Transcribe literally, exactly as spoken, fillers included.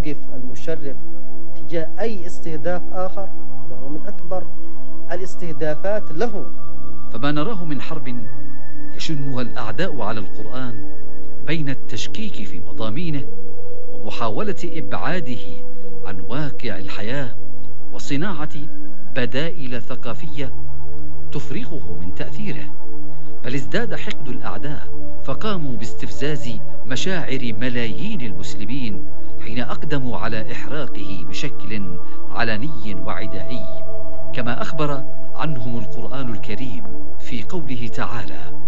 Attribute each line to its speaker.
Speaker 1: الموقف المشرف تجاه أي استهداف آخر، هذا هو من أكبر الاستهدافات له.
Speaker 2: فما نراه من حرب يشنها الأعداء على القرآن بين التشكيك في مضامينه ومحاولة إبعاده عن واقع الحياة وصناعة بدائل ثقافية تفرغه من تأثيره، بل ازداد حقد الأعداء فقاموا باستفزاز مشاعر ملايين المسلمين حين أقدموا على إحراقه بشكل علني وعدائي، كما أخبر عنهم القرآن الكريم في قوله تعالى: